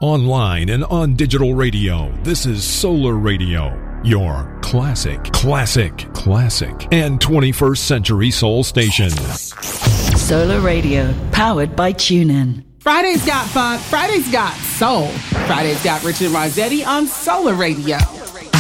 Online and on digital radio, this is Solar Radio, your classic, and 21st century soul station. Solar Radio, powered by TuneIn. Friday's got funk, Friday's got soul. Friday's got Richard Rossetti on Solar Radio.